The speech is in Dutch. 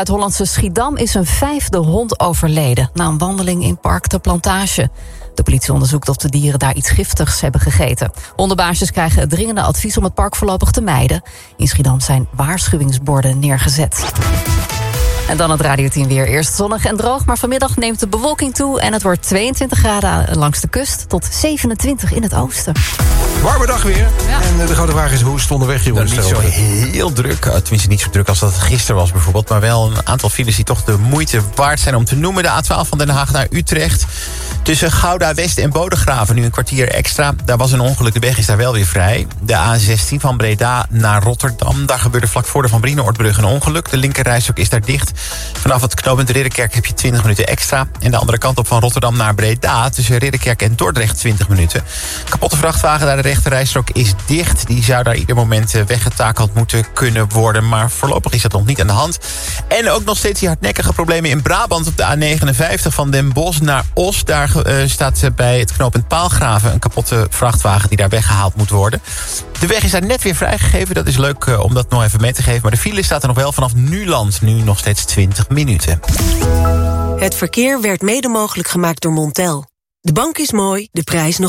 Het Hollandse Schiedam is een 5e hond overleden na een wandeling in Park de Plantage. De politie onderzoekt of de dieren daar iets giftigs hebben gegeten. Hondenbaasjes krijgen het dringende advies om het park voorlopig te mijden. In Schiedam zijn waarschuwingsborden neergezet. En dan het Radio 10 weer. Eerst zonnig en droog, maar vanmiddag neemt de bewolking toe en het wordt 22 graden langs de kust tot 27 in het oosten. Warme dag weer. Ja. En de grote vraag is, hoe is het onderweg, Jeroen? Niet zo heel druk, tenminste niet zo druk als dat het gisteren was bijvoorbeeld, maar wel een aantal files die toch de moeite waard zijn om te noemen. De A12 van Den Haag naar Utrecht. Tussen Gouda West en Bodegraven nu een kwartier extra. Daar was een ongeluk, de weg is daar wel weer vrij. De A16 van Breda naar Rotterdam. Daar gebeurde vlak voor de Van Brienoordbrug een ongeluk. De linkerrijstrook is daar dicht. Vanaf het knooppunt Ridderkerk heb je 20 minuten extra. En de andere kant op van Rotterdam naar Breda, tussen Ridderkerk en Dordrecht 20 minuten. Kapotte vrachtwagen naar de rechterrijstrook is dicht. Die zou daar ieder moment weggetakeld moeten kunnen worden. Maar voorlopig is dat nog niet aan de hand. En ook nog steeds die hardnekkige problemen in Brabant op de A59 van Den Bosch naar Os. Daar staat bij het knooppunt Paalgraven een kapotte vrachtwagen die daar weggehaald moet worden. De weg is daar net weer vrijgegeven. Dat is leuk om dat nog even mee te geven. Maar de file staat er nog wel vanaf Nuland. Nu nog steeds 20 minuten. Het verkeer werd mede mogelijk gemaakt door Montel. De bank is mooi, de prijs nog